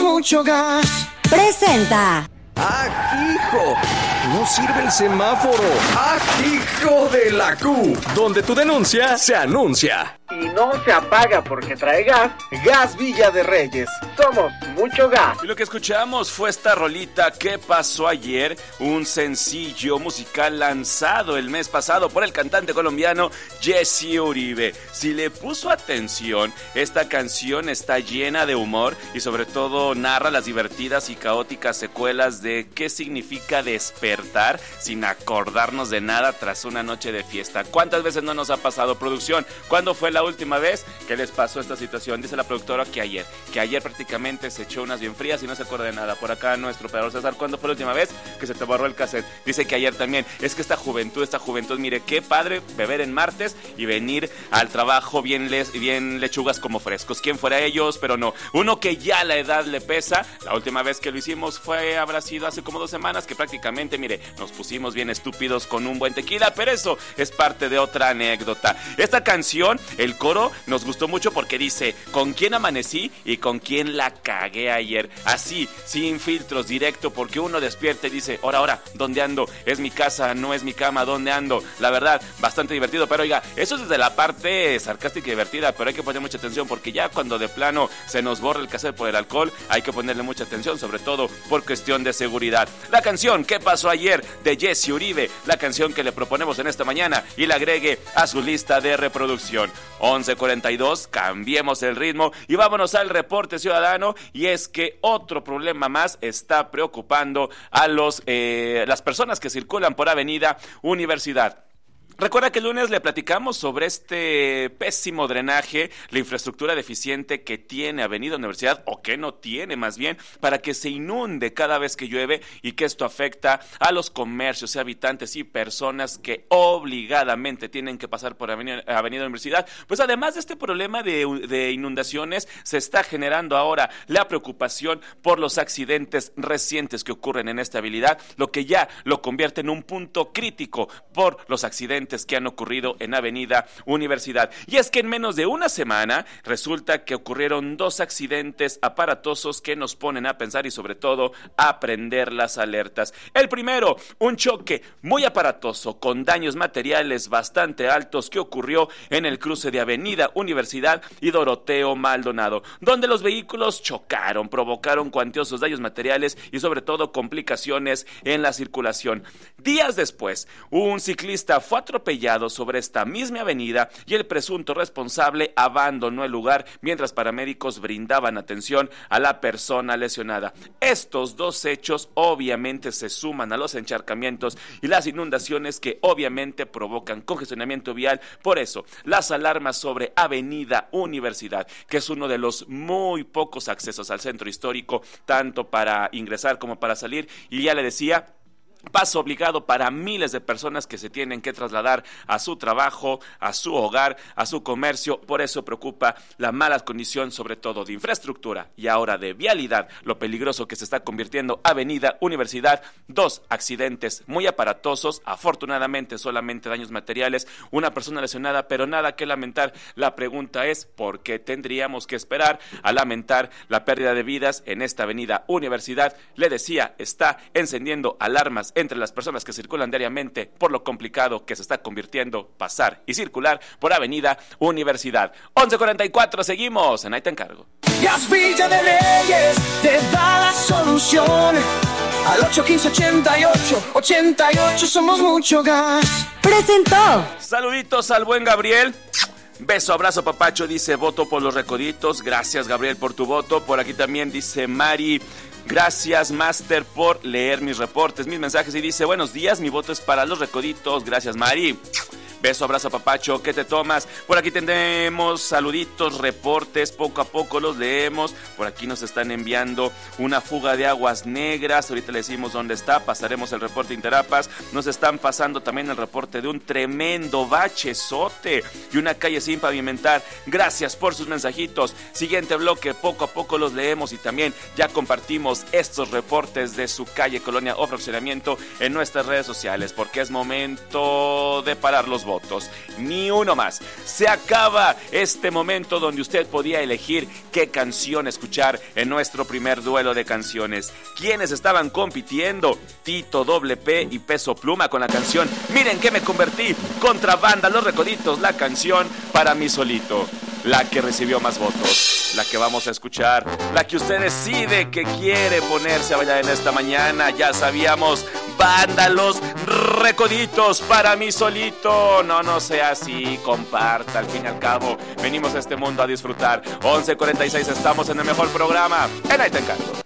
mucho gas. Presenta. ¡Ah, hijo! No sirve el semáforo. ¡Ah, hijo de la Q! Donde tu denuncia se anuncia. Y no se apaga porque trae gas. Gas Villa de Reyes. Somos mucho gas. Y lo que escuchamos fue esta rolita ¿Qué pasó ayer? Un sencillo musical lanzado el mes pasado por el cantante colombiano Jesse Uribe. Si le puso atención, esta canción está llena de humor y sobre todo narra las divertidas y caóticas secuelas de qué significa despertar sin acordarnos de nada tras una noche de fiesta. ¿Cuántas veces no nos ha pasado, producción? ¿Cuándo fue la última vez que les pasó esta situación? Dice la productora que ayer prácticamente se echó unas bien frías y no se acuerda de nada. Por acá nuestro operador César, ¿cuándo fue la última vez que se te borró el cassette? Dice que ayer también. Es que esta juventud, mire, qué padre beber en martes y venir al trabajo bien lechugas como frescos. ¿Quién fuera ellos? Pero no, uno que ya la edad le pesa. La última vez que lo hicimos habrá sido hace como 2 semanas, que prácticamente, mire, nos pusimos bien estúpidos con un buen tequila, pero eso es parte de otra anécdota. Esta canción, el coro, nos gustó mucho porque dice, ¿con quién amanecí y con quién la cagué ayer? Así, sin filtros, directo, porque uno despierta y dice, ahora, ¿dónde ando? ¿Es mi casa? ¿No es mi cama? ¿Dónde ando? La verdad, bastante divertido, pero oiga, eso es desde la parte sarcástica y divertida, pero hay que poner mucha atención porque ya cuando de plano se nos borra el cassette por el alcohol, hay que ponerle mucha atención, sobre todo por cuestión de seguridad. La canción ¿Qué pasó ayer? De Jesse Uribe, la canción que le proponemos en esta mañana y la agregue a su lista de reproducción. 11:42, cambiemos el ritmo y vámonos al reporte ciudadano. Y es que otro problema más está preocupando a las personas que circulan por Avenida Universidad. Recuerda que el lunes le platicamos sobre este pésimo drenaje, la infraestructura deficiente que tiene Avenida Universidad, o que no tiene más bien, para que se inunde cada vez que llueve y que esto afecta a los comercios, habitantes y personas que obligadamente tienen que pasar por Avenida Universidad. Pues además de este problema de inundaciones, se está generando ahora la preocupación por los accidentes recientes que ocurren en esta vialidad, lo que ya lo convierte en un punto crítico por los accidentes que han ocurrido en Avenida Universidad. Y es que en menos de una semana resulta que ocurrieron 2 accidentes aparatosos que nos ponen a pensar y sobre todo a prender las alertas. El primero, un choque muy aparatoso con daños materiales bastante altos que ocurrió en el cruce de Avenida Universidad y Doroteo Maldonado, donde los vehículos chocaron, provocaron cuantiosos daños materiales y sobre todo complicaciones en la circulación. Días después, un ciclista fue atropellado sobre esta misma avenida y el presunto responsable abandonó el lugar mientras paramédicos brindaban atención a la persona lesionada. Estos 2 hechos obviamente se suman a los encharcamientos y las inundaciones que obviamente provocan congestionamiento vial. Por eso, las alarmas sobre Avenida Universidad, que es uno de los muy pocos accesos al centro histórico, tanto para ingresar como para salir, y ya le decía, paso obligado para miles de personas que se tienen que trasladar a su trabajo, a su hogar, a su comercio. Por eso preocupa la mala condición, sobre todo de infraestructura y ahora de vialidad, lo peligroso que se está convirtiendo Avenida Universidad. 2 accidentes muy aparatosos, afortunadamente solamente daños materiales, una persona lesionada, pero nada que lamentar. La pregunta es, ¿por qué tendríamos que esperar a lamentar la pérdida de vidas en esta Avenida Universidad? Le decía, está encendiendo alarmas entre las personas que circulan diariamente por lo complicado que se está convirtiendo pasar y circular por Avenida Universidad. 11:44, seguimos en Ahí te encargo. Gas Villa de Reyes te da la solución. Al 815-88-88 somos mucho gas. Presentó. Saluditos al buen Gabriel. Beso, abrazo, papacho, dice, voto por los Recoditos. Gracias, Gabriel, por tu voto. Por aquí también dice Mari, gracias, Master, por leer mis reportes, mis mensajes. Y dice, buenos días, mi voto es para los Recoditos. Gracias, Mari. Beso, abrazo, papacho, ¿qué te tomas? Por aquí tenemos saluditos, reportes, poco a poco los leemos. Por aquí nos están enviando una fuga de aguas negras, ahorita le decimos dónde está, pasaremos el reporte Interapas. Nos están pasando también el reporte de un tremendo bachezote y una calle sin pavimentar. Gracias por sus mensajitos. Siguiente bloque, poco a poco los leemos y también ya compartimos estos reportes de su calle, colonia o fraccionamiento en nuestras redes sociales, porque es momento de parar los botes. votos. Ni uno más. Se acaba este momento donde usted podía elegir qué canción escuchar en nuestro primer duelo de canciones. ¿Quiénes estaban compitiendo? Tito, Doble P y Peso Pluma con la canción Miren que me convertí, contra Banda Los Recoditos, la canción Para mí solito. La que recibió más votos, la que vamos a escuchar, la que usted decide que quiere ponerse a bailar en esta mañana. Ya sabíamos, Banda Los Recoditos, Para mí solito. No sea así, comparta, al fin y al cabo venimos a este mundo a disfrutar. 11:46, estamos en el mejor programa, en Ahí Te Encargo.